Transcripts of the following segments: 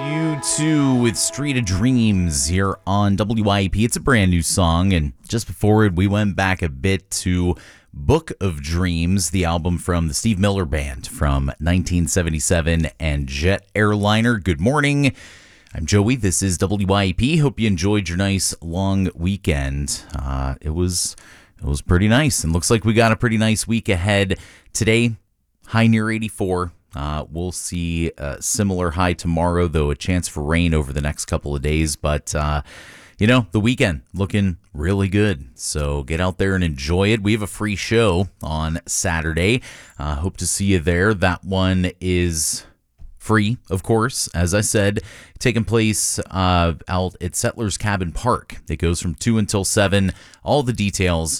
U2 with Street of Dreams here on WIP. It's a brand new song, and just before it, we went back a bit to Book of Dreams, the album from the Steve Miller Band from 1977, and Jet Airliner. Good morning. I'm Joey. This is WIP. Hope you enjoyed your nice long weekend. It was pretty nice, and looks like we got a pretty nice week ahead. Today, high near 84. We'll see a similar high tomorrow, though a chance for rain over the next couple of days. But, the weekend looking really good. So get out there and enjoy it. We have a free show on Saturday. Hope to see you there. That one is free, of course, as I said, taking place out at Settlers Cabin Park. It goes from 2 until 7. All the details,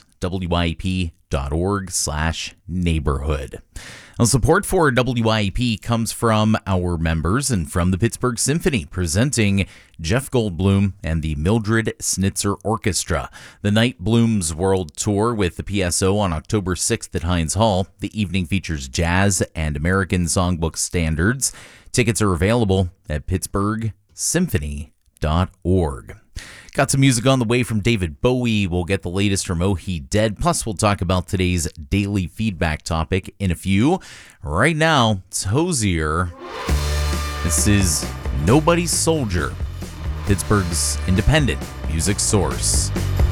WIP.org/neighborhood. Now, support for WIP comes from our members and from the Pittsburgh Symphony, presenting Jeff Goldblum and the Mildred Snitzer Orchestra. The Night Blooms World Tour with the PSO on October 6th at Heinz Hall. The evening features jazz and American songbook standards. Tickets are available at pittsburghsymphony.org. Got some music on the way from David Bowie. We'll get the latest from Oh He Dead. Plus, we'll talk about today's daily feedback topic in a few. Right now, it's Hozier. This is Nobody's Soldier, Pittsburgh's independent music source.